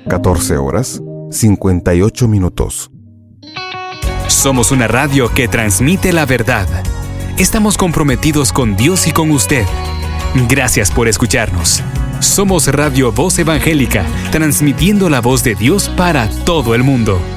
14 horas, 58 minutos. Somos una radio que transmite la verdad. Estamos comprometidos con Dios y con usted. Gracias por escucharnos. Somos Radio Voz Evangélica, transmitiendo la voz de Dios para todo el mundo.